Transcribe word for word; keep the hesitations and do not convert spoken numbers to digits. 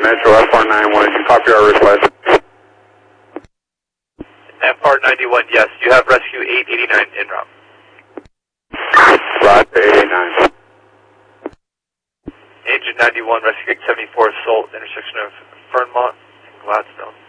Metro F R ninety-one, did you copy our request? F R ninety-one, yes. You have rescue eight eighty-nine en route. Roger, eight eighty-nine. Agent ninety-one, rescue eight seventy-four, Assault, intersection of Fernmont and Gladstone.